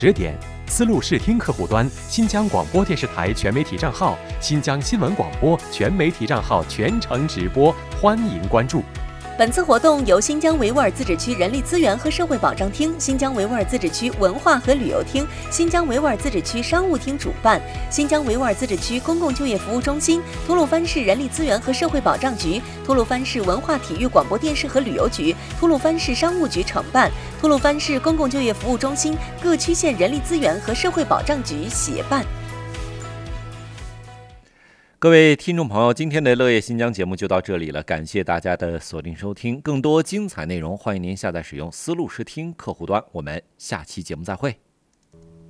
10点，丝路视听客户端新疆广播电视台全媒体账号、新疆新闻广播全媒体账号全程直播，欢迎关注。 本次活动由新疆维吾尔自治区人力资源和社会保障厅、新疆维吾尔自治区文化和旅游厅、新疆维吾尔自治区商务厅主办，新疆维吾尔自治区公共就业服务中心、吐鲁番市人力资源和社会保障局、吐鲁番市文化体育广播电视和旅游局、吐鲁番市商务局承办，吐鲁番市公共就业服务中心、各区县人力资源和社会保障局协办。 各位听众朋友，今天的乐业新疆节目就到这里了，感谢大家的锁定收听。更多精彩内容，欢迎您下载使用丝路视听客户端。我们下期节目再会。